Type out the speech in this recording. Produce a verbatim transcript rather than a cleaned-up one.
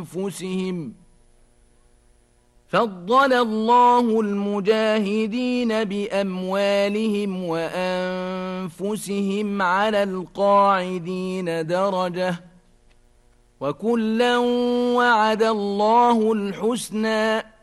أنفسهم فضل الله المجاهدين بأموالهم وأنفسهم على القاعدين درجة وكلا وعد الله الحسنى